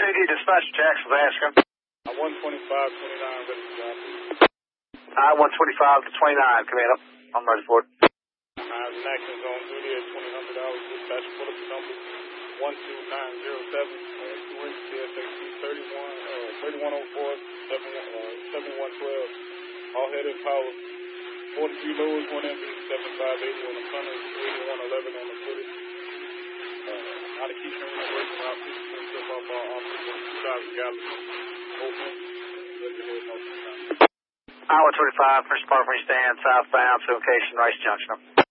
JD Dispatch, Jacksonville, Ashland. 125, 29, ready for job. I-125 to 29, come in up. I'm ready for it. An action zone duty at $2,000. Dispatch pull up the number 12907. 2 CSXC 7104 7112. All headed power. 43 loads, 1 empty, 7580 on the front, 8111 on the footage. Out of Keystone University, around 50 off our office on 2,000 gallons. Open. Ready to head north. I-125, First Department stand, southbound to location, Rice Junction.